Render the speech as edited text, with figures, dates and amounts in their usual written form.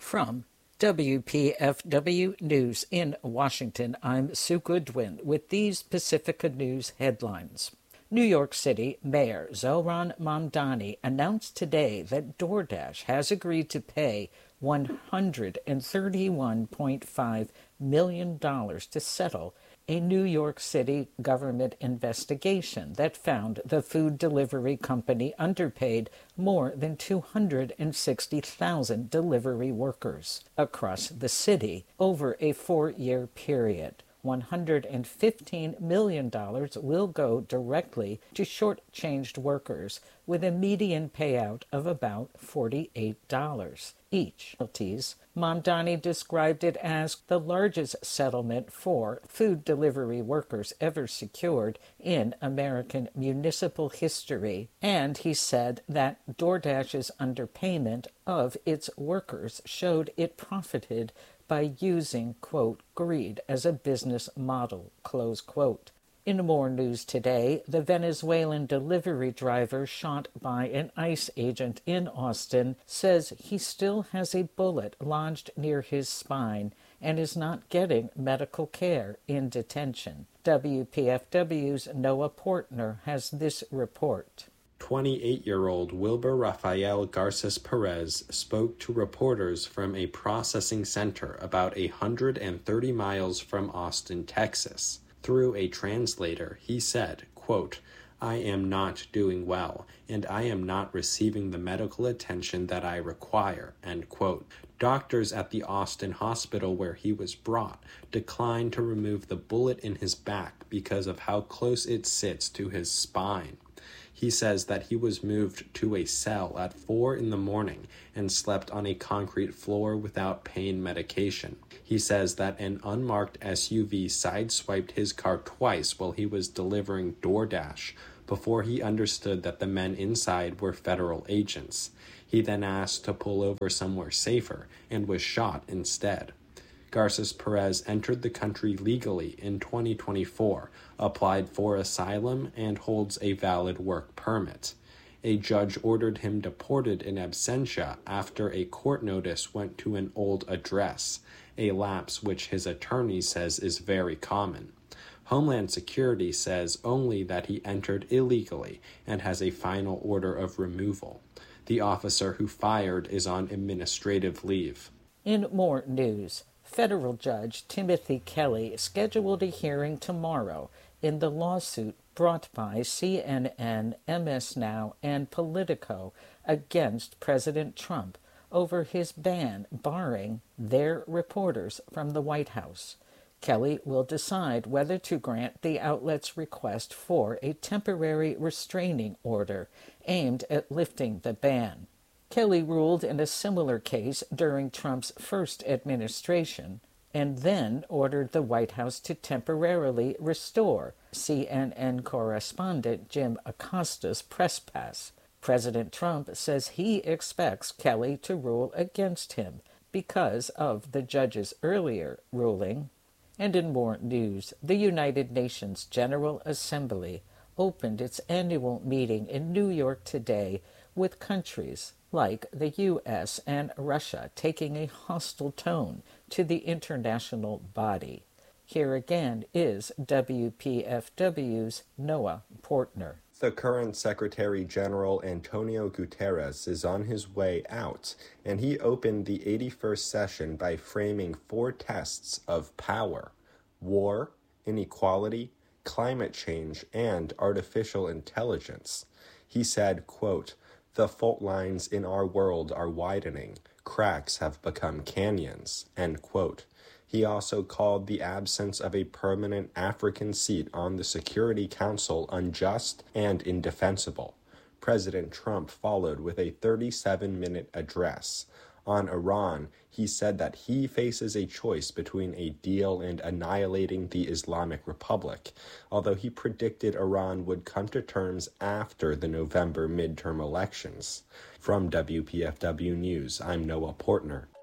From WPFW News in Washington, I'm Sue Goodwin with these Pacifica News headlines. New York City Mayor Zohran Mamdani announced today that DoorDash has agreed to pay $131.5 million to settle a New York City government investigation that found the food delivery company underpaid more than 260,000 delivery workers across the city over a 4-year period. $115 million will go directly to shortchanged workers with a median payout of about $48 each. Mamdani described it as the largest settlement for food delivery workers ever secured in American municipal history, and he said that DoorDash's underpayment of its workers showed it profited by using, quote, greed as a business model, close quote. In more news today, the Venezuelan delivery driver shot by an ICE agent in Austin says he still has a bullet lodged near his spine and is not getting medical care in detention. WPFW's Noah Portner has this report. 28-year-old Wilber Rafael Garces Perez spoke to reporters from a processing center about 130 miles from Austin, Texas. Through a translator, he said, quote, "I am not doing well, and I am not receiving the medical attention that I require," end quote. Doctors at the Austin hospital where he was brought declined to remove the bullet in his back because of how close it sits to his spine. He says that he was moved to a cell at 4 a.m. and slept on a concrete floor without pain medication. He says that an unmarked SUV sideswiped his car twice while he was delivering DoorDash before he understood that the men inside were federal agents. He then asked to pull over somewhere safer and was shot instead. Garces Perez entered the country legally in 2024, applied for asylum, and holds a valid work permit. A judge ordered him deported in absentia after a court notice went to an old address, a lapse which his attorney says is very common. Homeland Security says only that he entered illegally and has a final order of removal. The officer who fired is on administrative leave. In more news, Federal Judge Timothy Kelly scheduled a hearing tomorrow in the lawsuit brought by CNN, MS Now, and Politico against President Trump over his ban barring their reporters from the White House. Kelly will decide whether to grant the outlet's request for a temporary restraining order aimed at lifting the ban. Kelly ruled in a similar case during Trump's first administration and then ordered the White House to temporarily restore CNN correspondent Jim Acosta's press pass. President Trump says he expects Kelly to rule against him because of the judge's earlier ruling. And in more news, the United Nations General Assembly opened its annual meeting in New York today with countries like the U.S. and Russia taking a hostile tone to the international body. Here again is WPFW's Noah Portner. The current Secretary General Antonio Guterres is on his way out, and he opened the 81st session by framing 4 tests of power: war, inequality, climate change, and artificial intelligence. He said, quote, "The fault lines in our world are widening. Cracks have become canyons," end quote. He also called the absence of a permanent African seat on the Security Council unjust and indefensible. President Trump followed with a 37-minute address. On Iran, he said that he faces a choice between a deal and annihilating the Islamic Republic, although he predicted Iran would come to terms after the November midterm elections. From WPFW News, I'm Noah Portner.